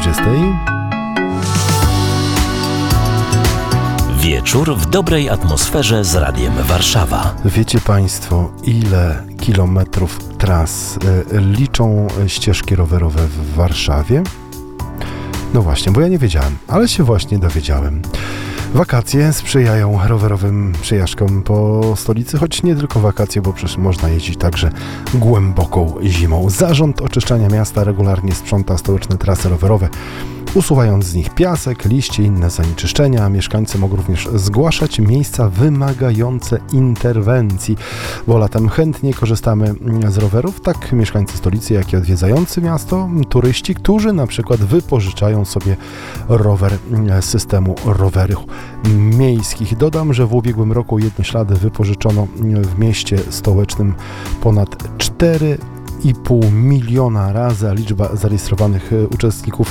20. Wieczór w dobrej atmosferze z Radiem Warszawa. Wiecie Państwo, ile kilometrów tras liczą ścieżki rowerowe w Warszawie? No właśnie, bo ja nie wiedziałem, ale się właśnie dowiedziałem. Wakacje sprzyjają rowerowym przejażdżkom po stolicy, choć nie tylko wakacje, bo przecież można jeździć także głęboką zimą. Zarząd Oczyszczania Miasta regularnie sprząta stołeczne trasy rowerowe, usuwając z nich piasek, liście i inne zanieczyszczenia. Mieszkańcy mogą również zgłaszać miejsca wymagające interwencji, bo latem chętnie korzystamy z rowerów, tak mieszkańcy stolicy, jak i odwiedzający miasto, turyści, którzy na przykład wypożyczają sobie rower z systemu rowerów miejskich. Dodam, że w ubiegłym roku jednoślady wypożyczono w mieście stołecznym ponad 4,5 miliona razy, a liczba zarejestrowanych uczestników